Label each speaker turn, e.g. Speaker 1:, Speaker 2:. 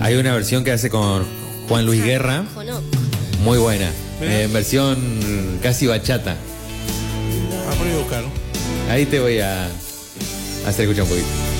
Speaker 1: Hay una versión que hace con Juan Luis Guerra, muy buena, en versión casi bachata.
Speaker 2: Ah, por ahí buscar.
Speaker 1: Ahí te voy a hacer escuchar un poquito.